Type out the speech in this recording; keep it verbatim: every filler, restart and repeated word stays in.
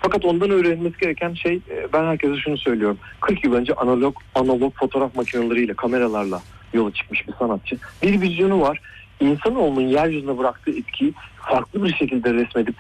Fakat ondan öğrenilmesi gereken şey, ben herkese şunu söylüyorum. kırk yıl önce analog analog fotoğraf makineleriyle, kameralarla yola çıkmış bir sanatçı. Bir vizyonu var. İnsanoğlunun yeryüzüne bıraktığı etkiyi farklı bir şekilde resmedip